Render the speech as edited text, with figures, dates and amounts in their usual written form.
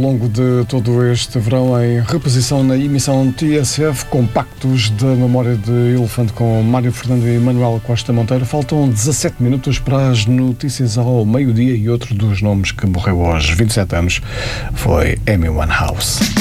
longo de todo este verão em reposição na emissão TSF, compactos da memória de elefante com Mário Fernando e Manuel Costa Monteiro. Faltam 17 minutos para as notícias ao meio-dia e outro dos nomes que morreu aos 27 anos foi Amy Winehouse.